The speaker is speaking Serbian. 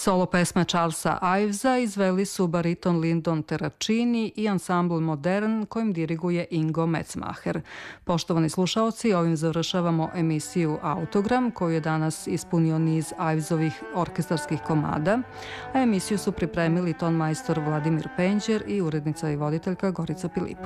Solo pesme Charlesa Ivesa izveli su bariton Lyndon Terracini i ansambl Modern kojim diriguje Ingo Metzmacher. Poštovani slušaoci, ovim završavamo emisiju Autogram koju je danas ispunio niz Ivesovih orkestarskih komada, a emisiju su pripremili ton majstor Vladimir Penđer i urednica i voditeljka Gorica Pilipović.